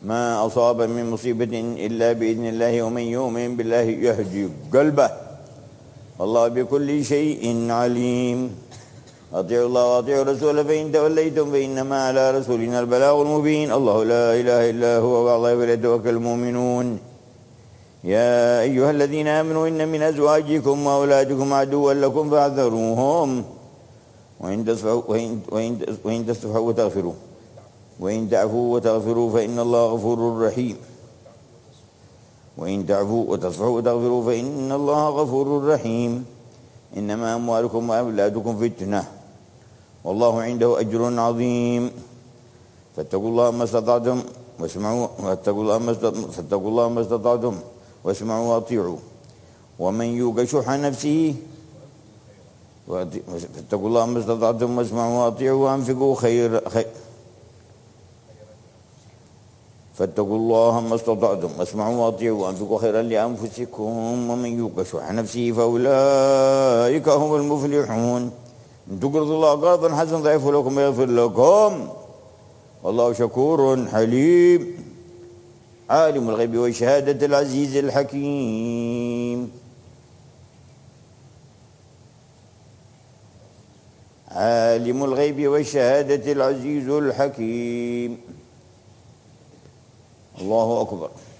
ما أصاب من مصيبة إلا بإذن الله ومن يؤمن بالله يهدي قلبه والله بكل شيء عليم. أطيعوا الله وأطيعوا الرسول فإن توليتم فإنما على رسولنا البلاغ المبين. الله لا إله إلا هو وعلى الله فليتوكل المؤمنون. يا أيها الذين آمنوا إن من أزواجكم وأولادكم عدوا لكم فاحذروهم وإن تعفوا وتغفروا فإن الله غفور رحيم. وإن تعفوا وتصفحوا وتغفروا فإن الله غفور رحيم. إنما أموالكم وأولادكم فتنة والله عنده أجر عظيم. فاتقوا الله ما استطعتم واسمعوا وأطيعوا ومن يوق شح نفسه فاتقوا الله ما استطعتم واسمعوا وأطيعوا وأنفقوا فاتقوا الله ما استطعتم واسمعوا وأطيعوا وأنفقوا خيرا لأنفسكم ومن يوق شح نفسه فأولئك هم المفلحون. إن تقرضوا الله قرضا حسنا ضعيف لكم ويغفر لكم والله شكور حليم. عالم الغيب والشهادة العزيز الحكيم. عالم الغيب والشهادة العزيز الحكيم. الله أكبر.